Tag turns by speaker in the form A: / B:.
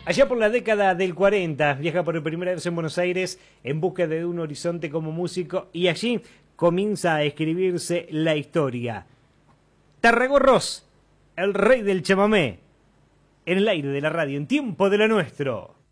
A: Allá por la década del 40, viaja por primera vez en Buenos Aires en busca de un horizonte como músico y allí comienza a escribirse la historia. Tarragorros, el rey del chamamé, en el aire de la radio, en tiempo de lo nuestro.